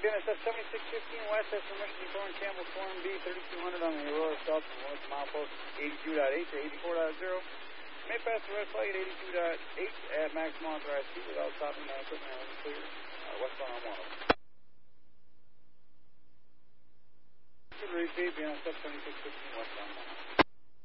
BNSF 7615 West, that's permission to Thorn Campbell, Form B, 3200 on the Aurora South from West Milepost 82.8 to 84.0. May pass the red flag at 82.8 at maximum authorized speed without stopping my equipment and clear. Westbound on 1. Repeat, BNSF 7615 Westbound 1.